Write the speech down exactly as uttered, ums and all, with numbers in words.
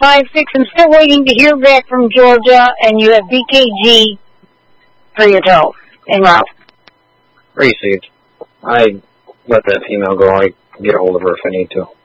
five six. I'm still waiting to hear back from Georgia, and you have B K G for your tow en route. Received. I let that female go. I can get a hold of her if I need to.